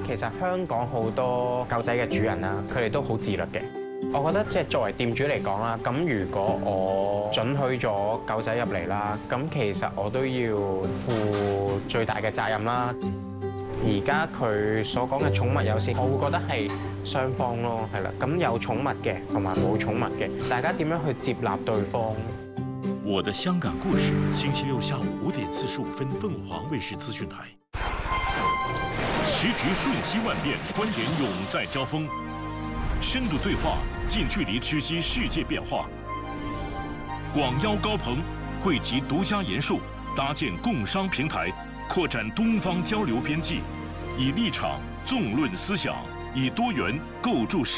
其實香港好多狗仔嘅主人啦，佢哋都好自律嘅。我覺得即係作為店主嚟講啦，咁如果我准許咗狗仔入嚟啦，咁其實我都要負最大嘅責任啦。而家佢所講嘅寵物友善，我會覺得係雙方咯，係啦。咁有寵物嘅同埋冇寵物嘅，大家點樣去接納對方？ 我的香港故事，星期六下午5點45分，鳳凰衛視資訊台。時局瞬息萬變，觀點永在交鋒，深度對話，近距離直擊世界變化。廣邀高朋，匯集獨家言述，搭建共商平台，擴展東方交流邊際，以立場縱論思想，以多元構築世